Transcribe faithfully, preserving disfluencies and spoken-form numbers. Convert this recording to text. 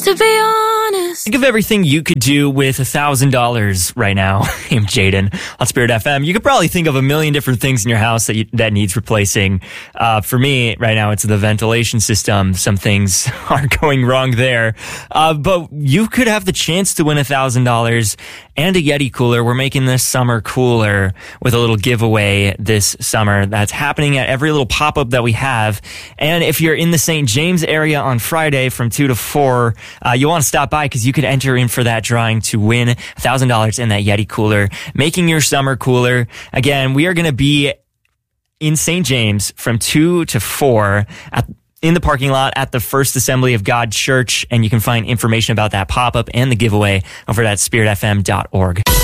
to be honest. Think of everything you could do with a thousand dollars right now. I'm Jaden on Spirit F M. You could probably think of a million different things in your house that you, that needs replacing. Uh, for me, right now, it's the ventilation system. Some things are going wrong there. Uh, but you could have the chance to win a thousand dollars and a Yeti cooler. We're making this summer cooler with a little giveaway this summer that's happening at every little pop-up that we have. And if you're in the Saint James area on Friday from two to four, uh, you'll want to stop by because you could enter in for that drawing to win a thousand dollars and that Yeti cooler, making your summer cooler. Again, we are going to be in Saint James from two to four at in the parking lot at the First Assembly of God Church, and you can find information about that pop-up and the giveaway over at spirit f m dot org.